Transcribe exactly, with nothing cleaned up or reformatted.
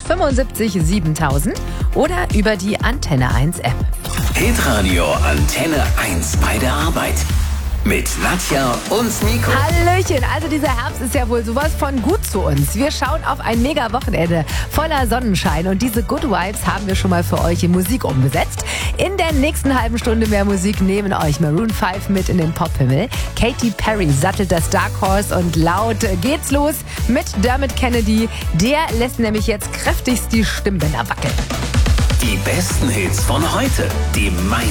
fünfundsiebzig siebentausend oder über die Antenne eins App. Hitradio Antenne eins bei der Arbeit. Mit Nadja und Nico. Hallöchen, also dieser Herbst ist ja wohl sowas von gut zu uns. Wir schauen auf ein mega Wochenende voller Sonnenschein und diese Good Vibes haben wir schon mal für euch in Musik umgesetzt. In der nächsten halben Stunde mehr Musik nehmen euch Maroon fünf mit in den Pophimmel. Katy Perry sattelt das Dark Horse und laut geht's los mit Dermot Kennedy. Der lässt nämlich jetzt kräftigst die Stimmbänder wackeln. Die besten Hits von heute, die